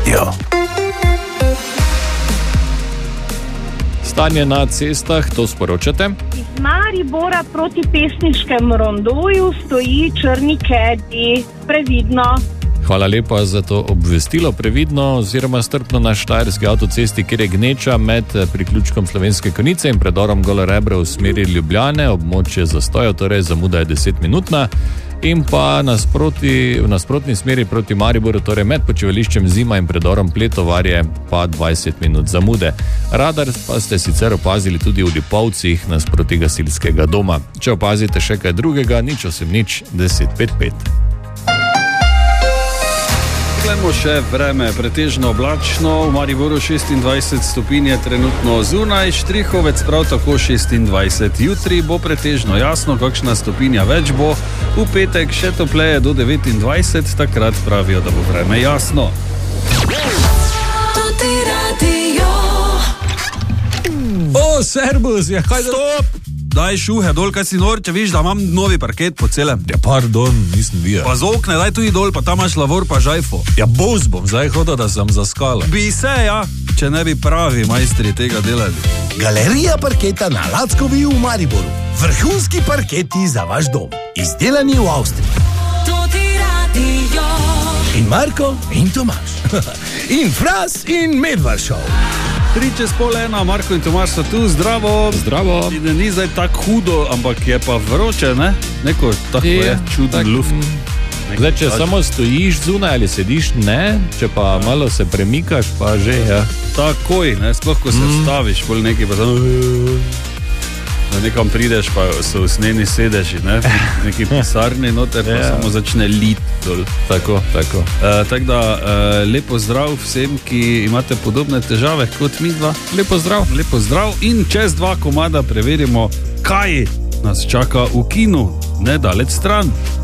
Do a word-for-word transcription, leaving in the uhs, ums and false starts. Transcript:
radio. Stanje na cestah, to sporočate? Iz Maribora proti Pesniškemu rondoju stoji črni kedi. Previdno. Hvala lepa za to obvestilo. Previdno oziroma strpno na štajerski avtocesti, kjer je gneča med priključkom Slovenske Konjice in predorom Golo Rebro v smeri Ljubljane, območje zastoja, torej zamuda je desetminutna. In pa nasproti, v nasprotni smeri proti Mariboru, torej med počivališčem Zima in predorom Pletovarje, pa dvajset minut zamude. Radar pa ste sicer opazili tudi v Lipovcih nasproti gasilskega doma. Če opazite še kaj drugega, nič osem nič deset pet pet. Poglejmo še vreme, pretežno oblačno, v Mariboru šestindvajset stopinj je trenutno zunaj, Štrihovec prav tako šestindvajset. Jutri bo pretežno jasno, kakšna stopinja več bo, v petek še topleje do devetindvajset, takrat pravijo, da bo vreme jasno. O, servus, ja, kaj da... Stop! Daj šuhe dol, kaj si nor, če viš, da imam novi parket po celem. Ja, pardon, nisem videl. Pa z okne, daj tudi dol, pa tam imaš lavor pa žajfo. Ja, boz bom zdaj hodil, da sem zaskala. Bi se, ja, če ne bi pravi majstri tega delali. Galerija parketa na Lackovi v Mariboru. Vrhunski parketi za vaš dom. Izdelani v Avstriji. In Marko in Tomaž. In Fras in Medvaršov. Tri čez pol ena, Marko in Tomaž so tu, zdravo. Zdravo. In ni zdaj tako hudo, ampak je pa vroče, ne? Neko tako je, je čuden tak, luft. Neko zdaj, če tak... samo stojiš zunaj ali sediš, ne. Če pa malo se premikaš, pa že, ja. Takoj, ne, sploh ko se mm. staviš, pol nekaj pa samo... Da nekam prideš, pa so usnjeni sedeži, ne? Neki pisarni noter, pa ja. Samo začne lit dol. Tako, tako. Uh, tak da, uh, lepo zdrav vsem, ki imate podobne težave kot mi dva. Lepo zdrav. Lepo zdrav in čez dva komada preverimo, kaj nas čaka v kinu, nedaleč stran.